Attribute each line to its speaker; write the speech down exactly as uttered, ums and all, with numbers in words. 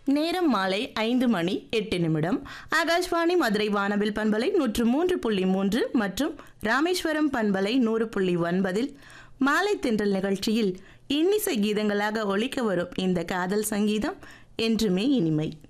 Speaker 1: நேரம் மாலை ஐந்து மணி எட்டு நிமிடம். ஆகாஷ்வாணி மதுரை வானவில் பண்பலை நூற்று மூன்று புள்ளி மூன்று மற்றும் ராமேஸ்வரம் பண்பலை நூறு புள்ளி ஒன்பதில் மாலை தென்றல் நிகழ்ச்சியில் இன்னிசை கீதங்களாக ஒலிக்க வரும் இந்த காதல் சங்கீதம் என்றுமே இனிமை.